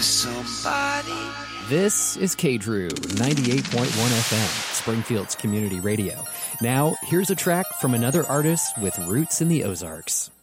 Somebody. This is KDRU 98.1 FM, Springfield's community radio. Now, here's a track from another artist with roots in the Ozarks.